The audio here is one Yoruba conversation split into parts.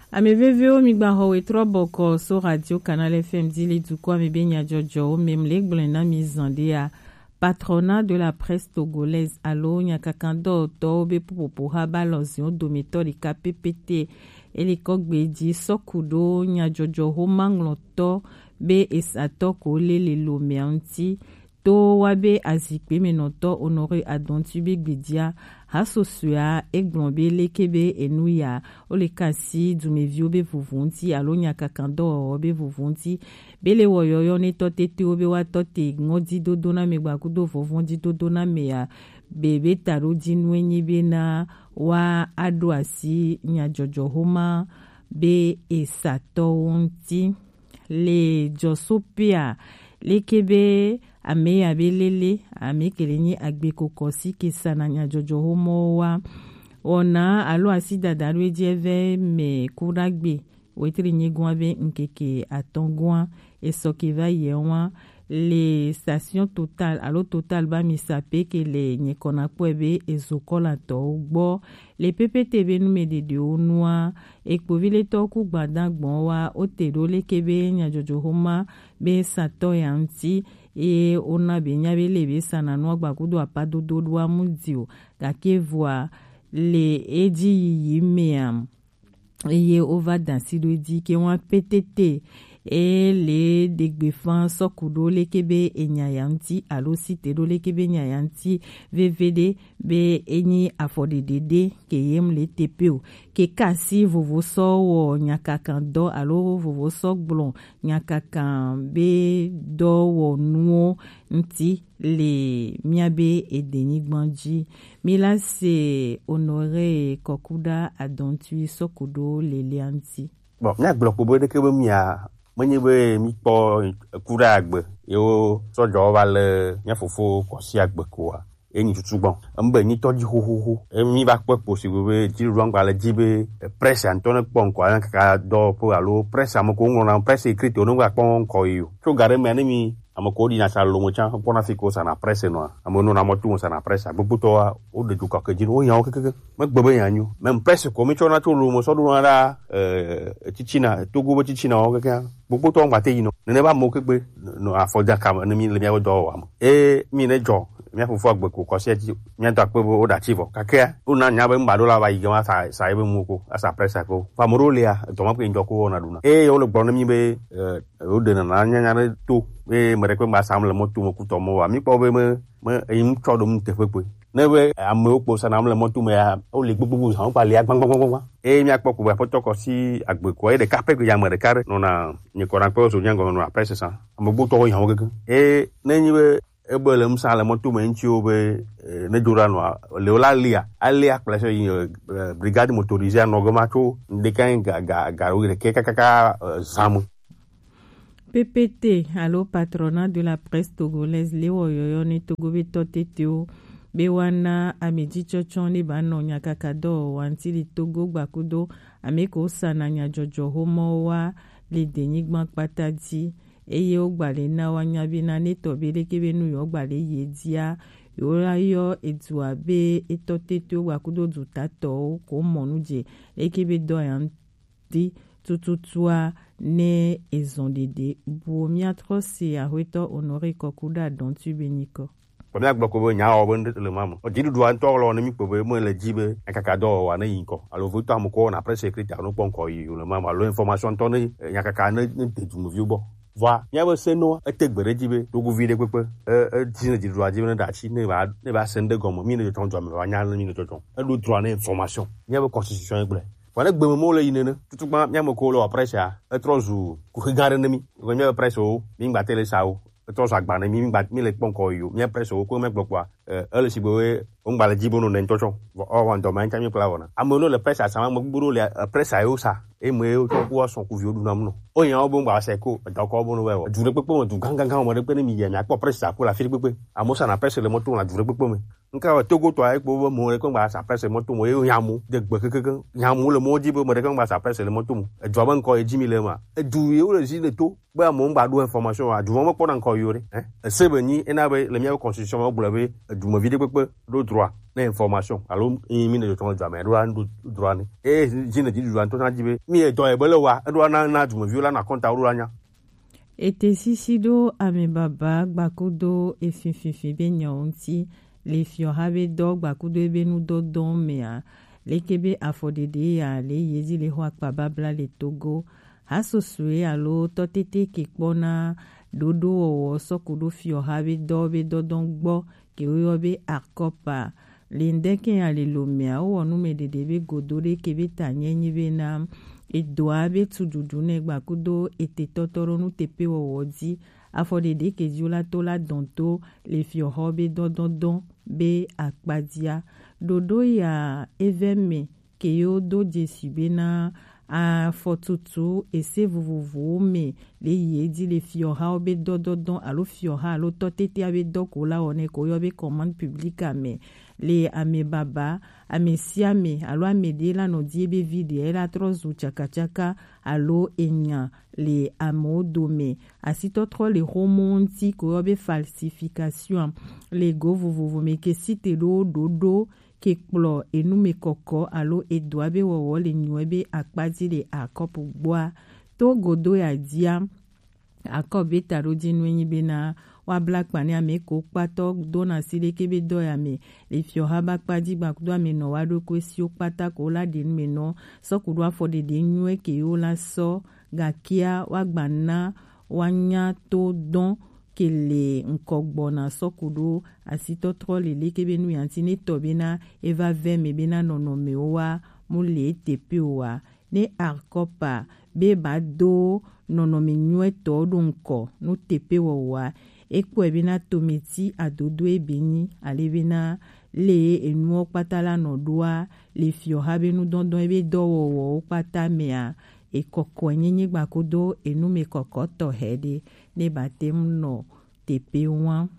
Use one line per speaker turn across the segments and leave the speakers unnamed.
Ameveveo migba howe troboko so radio Canal FM dili du kwa mebenya jojo memle gblena mizande a patronat de la presse togolaise alo nyakakando to be popo ha balonzion domitori KPPT elikogbe di sokudo nya jojo ho mangloto be esato ko lele lo meanti to wabe azikpe menoto honore adontu be gbedia hasosua eglombe lekebe enuya olekasi dumevio be vuvunti alo nyakakando be vuvunti bele woyoyo ne totete obe watote ngodi dodona megbakudo vovondi dodona meya bebe taro dinwenyi bena wa adoasi nyajojo homa be esato wonti le josopia lekebe ame abelele ame kelenye agbeko kosi kesana nyajojo homo wa ona alo asida daru dieve me kuragbe wetri nyegwa be nkeke atongwa esokeva yewa les stations Total alo Total ba misape ke le nyekona kwebe ezokola to gbo le PPTV numede de onwa ekpovile to ku gbadagbon wa otero lekebe nyajojo homa be sato yanti e ona benya bele be sana no gbakudo apadodo wa mudio gakevoa le eji yimeam eye over dansido di ke wa PTT e le degbefan sokudo lekebe enyayanti alo sitero lekebe nyayanti VVD be eni afodedede ke yem le TPO ke kasi vovoso wo nyakakando alo vovoso blon nyakakan be do wo nuo nti le miabe edeni gbanji mila se honore kokuda adontu sokudo le lianti
bon nya bloko bo de ke bo mia menye be mi kpo kura agbe yo sojo va le nya fofo kosi agbe kwa eni tutu gbon mbe ni toji hohoho mi ba pe possible be ti ruan gba le jibe presse antone pon kwa ka do po alo presse amoko ngona presse écrite ono gba pon ko yo to gare me mi amoko di na salo mo chan pona fiko sana presse no amono na motu sana presse agbuto o de juka ke jin o yan keke me gbebe yanyu même presse ko mi chona to lo mo so do ra tichina to go tichina o keke gbogbo to ngba te yino ne ba mo kegbe no afoja kam ne mi le mi do wa mi ne jo mi afofo agbe ko ko se ti mi ta pe o da chivo kakea una nya be mbado la ba yigama sa ebe mu ko asa pressa ko fa morolia to ma pe njo ko na duna o le gbon mi be o de na nya ne to mere ko ma sam le motu mo ku to mo wa mi po be me im cho dum te pe ne be am o po sanam le motu me o le gbogbo han pa le agbangbangbangba mi akpo ko ba poto ko si agbe ko de ka pe ko ya mere kare no na ni ko ran pe so nyango no pressa sa am gbo to yan gege ne ni be ebele msala motu me nchi obe ne dura no le ola alia place brigade motorisée no gomacho de kan ga o ke kaka zamu
PPT alo patronat de la presse togolaise le woyoyo ne togobe toteteo bewana amedi chochon ni bano nyakakado wanti li togo gbakudo ameko sana nyajojo homo wa le denigban patadi eye ogbale na wanyabina netobe lekebe nu yo ogbale yedia yo edua be etotete gbakudo dutato ko monuje lekebe do yanti tututua ne ezondede buomiatro si ahweto honore kokuda dontu beniko
Pamia gboko bo nya o bonde le mama o didu duan to lo ne mi pobe mo le jibe akakado wa na yinko alo vuto amko na presse écrite alo ponko yi le mama lo information to ne nyakaka ne dedu mo viubo va nya bo seno etegbere jibe to gu vide pepe dine didu a jibe na dachi ne ba sende gomo mi ne tonjo me wa nya mi ne tonjo e do droit na information nya bo constitution egble wana gbe mo le yinene tutugba nya mo ko lo presse a etrozu ku gare ne mi ko nya presse o mi ngba tele sa o etrozu agba ne mi ngba mi le ponko yo mi presse o ko me gbogbo ele sibowe o ngba le jibo no ne tonjo o wan do man chami kla wona amono le presse a sama mo gburo le presse a yo sa e o to ko so ku vi odu na mo o yan o bo ngba se ko do ko bo no we o dure pepe mo du gangan mo de pe ni mi ye mi akpo presse a ko la fi pepe amosa na presse le mo to na dure pepe me nka togo to ai po mo re ko ngba sa presse mo to mo e yamu de gbe keke yamu le mo jibo mo de ko ngba sa presse le mo to mo e jo ban ko e jimi le ma e du ye o le si le to gba mo ngba do information a du mo po na ko yore e sebe ni e na be le mi constitution mo gbula be du me vide pepe do droit na information alo mi ne to jamé do droit ni je ne dis droit to na jibe mi e don e bele wa do na du me viola na konta ru anya
ete sisido ame baba gbakudo efififi be nyonti le fiohabe do gbakudo ebe nu do don mea lekebe afodede ya le yezi le ho akpababla le Togo hasosue alo totete kikpona dodo owo sokudo fiohabe do be dodon gbo kewe akopa lindeke ya le lomea o wonu medede be godore kebe tanyenyi be na edoa be tududu ne gbakudo ete totoro nu tepe wowodi afodede keziola tola donto le fioho be dodon be akpadia dodo ya eveme keyo do jesu be na a fotutu ese vuvuvu me le yedi le fioha be dodon alo fioha alo totete abe dokola one koyo be commande publique ame le ame baba ame siame alo ame de la no diebe vide la trozu chaka alo enya le amodome asito tro le romonti koyo be falsification le go vuvuvu me ke site do dodo kekplo enume koko alo edwabe wowo le nyuebe akpazi le akopu gboa to godo ya dia akobe tarodi nwenyi bena wa black pani ame ko pato dona sile kebe do ya me le fioha bakpaji gbakudo ame no wado kwesi okpata ko la de me no so kudo afode de nyue ke yo la so gakia wagbana wanya to don kele nkogbona sokudo asito trole lekebe nu yantine tobena eva veme bena nonome wa mule tepe wa ne arkopa be bado nonome nyue todo nko nu tepe wa ekpo ebena tometi adodo ebeni alebena le enu okpatala nodua le fioha benu dondon ebe dowo okpata mea ekoko nyenye gbakodo enu me koko to hede ne batem no tepe wan.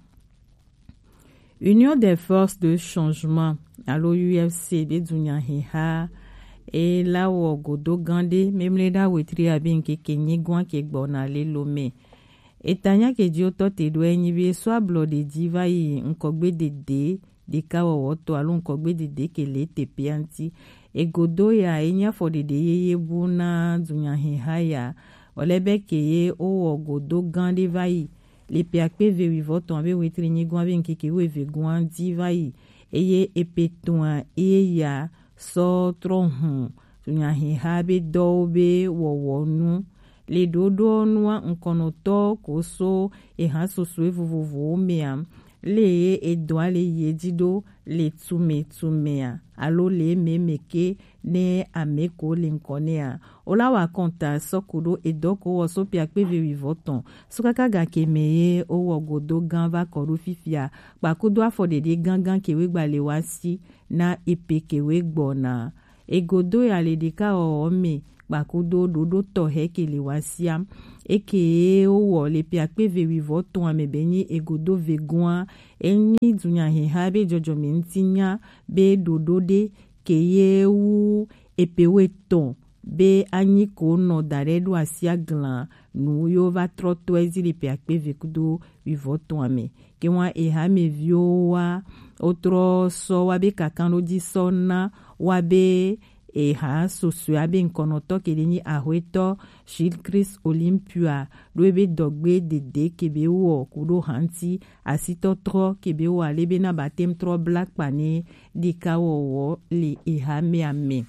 Union des forces de changement alo UFC be dunya heha e la wo godo gande memle da wetri abin ke kenye gwan ke gbona le lome etanya ke dio to te do enyi be so blo de diva yi nkogbe dede de kawo woto alo nkogbe dede ke le tepe anti e godo ya enya for de yeye buna dunya heha ya olebe ke ye o wo godo gande vai le piakpe vewi voton be wetri nyi gwan be nkeke weve gwan diva yi eye epeton ya so tronhun dunya heha be do be wowonu le dodo nua nkonoto koso hasoso evuvuvu mea le edoa le yedido le tumea alo le memeke ne ameko le nkonea ola wa konta sokudo edoko wo so piakpe vewi voton sukaka ga kemeye o wogodo gan va koru fifia bakudo afodede gangan kewe gbale wasi na epe kewe gbona egodo ya le deka o me bakudo dodo tohe kele wasia eke o le piakpe vewi voton amebenyi egodo vegwan enyi dunya heha be jojo mentinya be dodo de keye wu epewe ton be anyi ko no dare do asia glan nu yo va troto ezi le piakpe vekudo vivoton ame ke wa eha me vio wa otro so wa be kakano di sona wa be eha sosu abe nkonoto kelenyi ahweto Shil Chris Olympia doebe dogbe dede kebe wo kudo hanti asito tro kebe wo alebe na batem tro black pane dika wo le eha me ame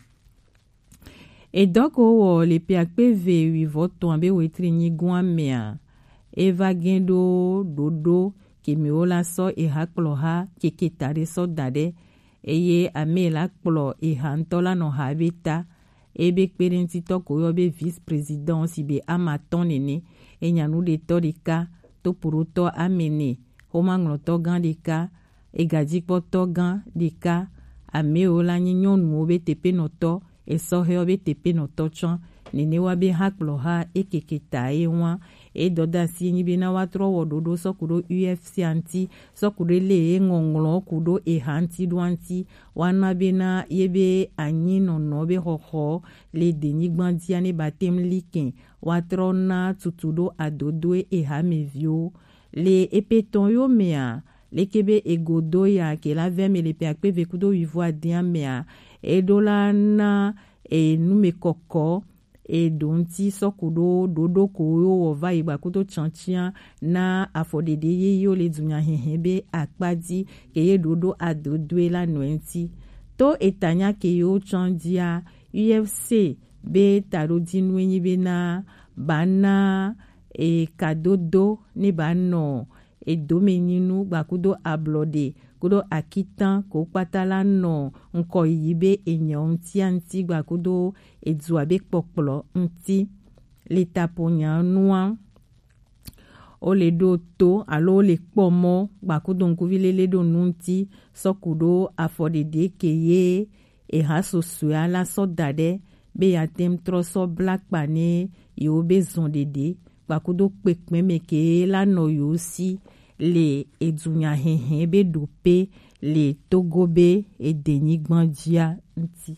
edoko wo le piakpe ve wi voton abe wetri nyi gwan mea eva gendo dodo keme ola so eha kloha keketare so dade eye ame la kplo ehantola no habeta ebe kperenti to koyo be vice president si be amaton nene enyanu de to deka to puruto amene homanglo to gan deka egajikpo to gan deka ame ola nyonu obe tepe no to esohe obe tepe no to chan nene wa be hakplo ha ekeketa ewa edoda si nyi be na watro wododo sokudo UFC anti sokudo le ngonglo kudo hanti duanti wana be na yebe anyi no be hoho le denyi gbandia ne batem likin watro na tutudo adodo ha mevio le epeton yo mea lekebe egodo ya ke la veme le pe akpe vekudo ivoa diamea edola na nume koko donti sokudo dodo koyo ova igba kudo chanchia na afodede ye yo le dunya hehebe akpadi ke ye dodo adodwe la noenti to etanya ke yo chandia UFC be tarodi nwenyi be na bana kadodo ne bano domeninu bakudo ablode kudo akitan ko patala no nko yibe enyan ti anti bakudo eduabe popolo nti letaponya nuan o le do to alo le pomo bakudo nkuvile le do nunti sokudo afodede keye haso suala sodade be yatem troso black pane yo bezondede bakudo pekmeme ke la no yo si le edunya hehe be dope le togobe edeni gbandia nti.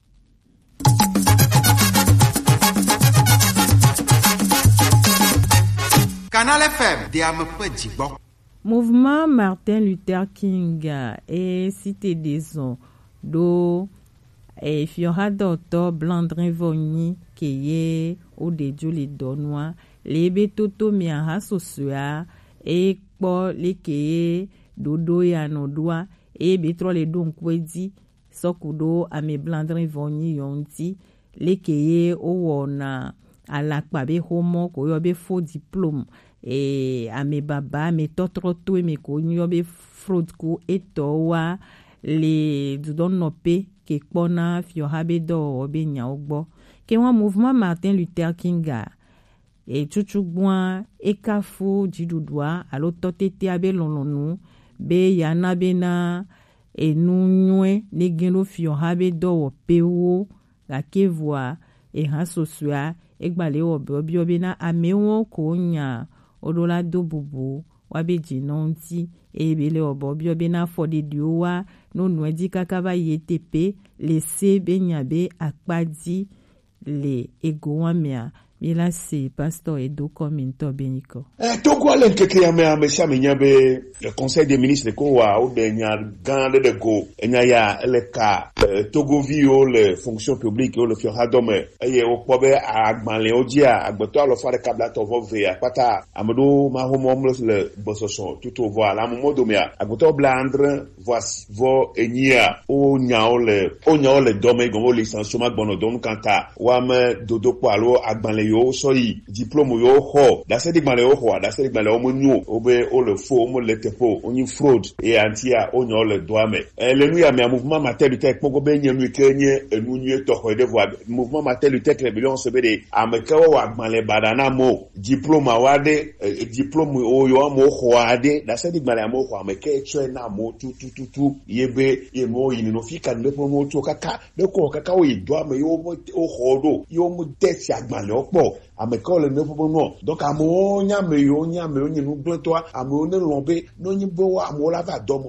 Canal FM de Amepedjibo.
Mouvement Martin Luther King et Cité des Ondes do fiora docteur Blandrin Vogny keye o de joli donwa lebe toto miara sosua e kpo lekeye dodo ya no doa e betro le don kwedi sokudo ame Blandrin Vogny yonti lekeye o wona alakpa be homo ko yo be faux diplôme ame baba ame totro to me ko yo be fraud ko etowa le dudon nope ke kpona fiora be do be nya ogbo ke wan mouvement Martin Luther King chuchugwa ekafu jidudwa alo totete abe lonlonu be yana be na enunywe negeno fiora be do pewo la kevwa hasosua egbale obi obi na amewo ko nya odola do bubu wabe jinonti ebele obi obi na fodediowa no nwedi kakaba yetepe lese benyabe akpadi le egowamia bila se pasteur Edo Kominto Beniko.
Togo alen keke ya me chame nyabe le conseil des ministres ko wa o de nya gande de go nya ya le ka Togo vio le fonction publique o le fiora dome eye o pobe agbanle odia agbeto alo fare kabla to vo ve apata amodo ma homo le bososo tout au voir la momo domia agbeto blandre voici vo enya o nya o le dome go licenciement bono don kanta wa me dodo po alo agbanle yo soyi diplôme yo ho da se digmale yo ho da se digmale o monyo obe o le faux o mo le tepo onyi fraud et antia onyo le doame le nuya me mouvement Martin Luther pogo be nyenu kenye enunye to ho de voix mouvement Martin Luther rébellion se be de amekawo agmale badana mo diplôme awade diplôme o yo mo ho ade da se digmale mo ho ameke tche na mo tu yebe ye mo yini no fika ne po mo to kaka de ko kaka o doame yo mo o ho do yo mo desi agmale opo amekole ne popono donc amonya me onye nu gbeto amo ne lombe no nyi bo amola va domo